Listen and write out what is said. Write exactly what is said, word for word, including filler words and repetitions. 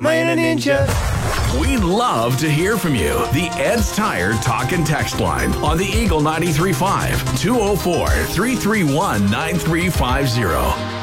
Am I a ninja? We'd love to hear from you. The Ed's Tire Talk and Text line on the Eagle ninety-three point five, two oh four, three three one, nine three five zero.